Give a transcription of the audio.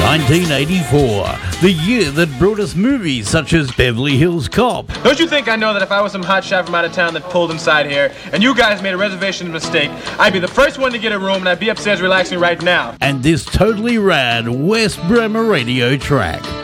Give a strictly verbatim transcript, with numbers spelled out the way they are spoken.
nineteen eighty-four, the year that brought us movies such as Beverly Hills Cop. Don't you think I know that if I was some hot shot from out of town that pulled inside here, and you guys made a reservation mistake, I'd be the first one to get a room and I'd be upstairs relaxing right now. And this totally rad West Bremer radio track.